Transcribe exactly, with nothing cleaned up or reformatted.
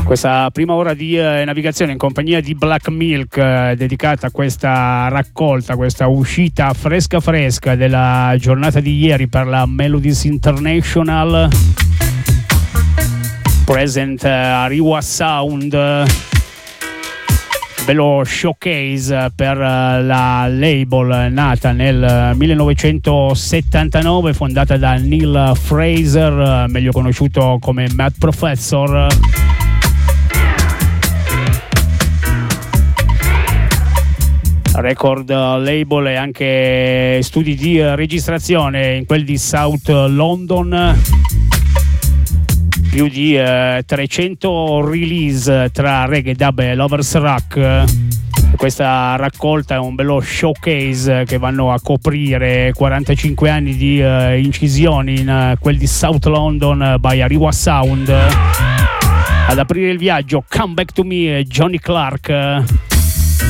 Questa prima ora di eh, navigazione in compagnia di Black Milk, eh, dedicata a questa raccolta, questa uscita fresca fresca della giornata di ieri per la Melodies International, present eh, Ariwa Sound, bello showcase per uh, la label nata nel millenovecentosettantanove, fondata da Neil Fraser, uh, meglio conosciuto come Mad Professor. Record label e anche studi di registrazione in quel di South London, più di eh, trecento release tra reggae, dub e lovers rock. Questa raccolta è un bello showcase che vanno a coprire quarantacinque anni di eh, incisioni in uh, quel di South London by Ariwa Sound. Ad aprire il viaggio Come Back to Me, Johnny Clark.